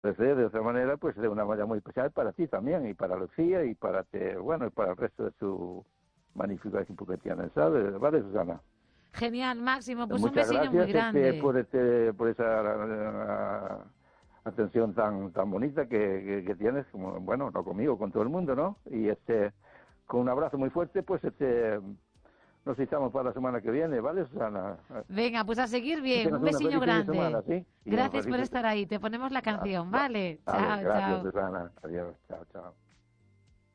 ofrecer de otra manera, pues de una manera muy especial para ti también, y para Lucía, y para bueno, y para el resto de su magnífico equipo que tienen, ¿sabes? Vale, Susana. Genial, Máximo, pues un Muchas besillo muy gracias grande. por esa atención tan bonita que tienes, como, bueno, no conmigo, con todo el mundo, ¿no? Y con un abrazo muy fuerte, pues nos citamos para la semana que viene, ¿vale, Susana? Venga, pues a seguir Que bien. tengas Un una besillo feliz fin de semana, grande. ¿sí? Y un Gracias por feliz... estar ahí. Te ponemos la canción, ¿vale? Vale, Chao, gracias, chao. Susana. Adiós, chao, chao.